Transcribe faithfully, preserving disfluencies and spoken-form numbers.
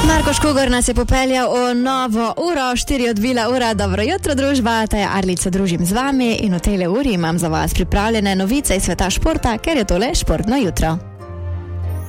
Marko Škugor nas je popeljal v novo uro, štiri odbila ura, dobro jutro družba, ta je Arlica, družim z vami in v tejle uri imam za vas pripravljene novice iz sveta športa, ker je tole športno jutro.